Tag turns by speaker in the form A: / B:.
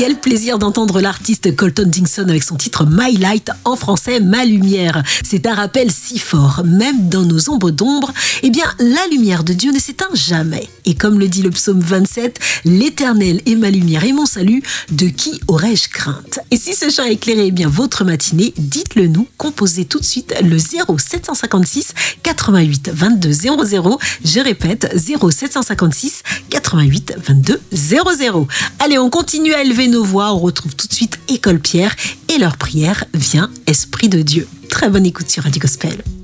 A: Quel plaisir d'entendre l'artiste Colton Dixon avec son titre My Light, en français Ma Lumière. C'est un rappel si fort, même dans nos ombres d'ombre, eh bien la lumière de Dieu ne s'éteint jamais. Et comme le dit le psaume 27, l'Éternel est ma lumière et mon salut, de qui aurais-je crainte? Et si ce chant a éclairé bien votre matinée, dites-le nous, composez tout de suite le 0756 88 22 00. Je répète, 0756 88 22 00. Allez, on continue à élever nos voix. On retrouve tout de suite École Pierre et leur prière vient Esprit de Dieu. Très bonne écoute sur Radio Gospel.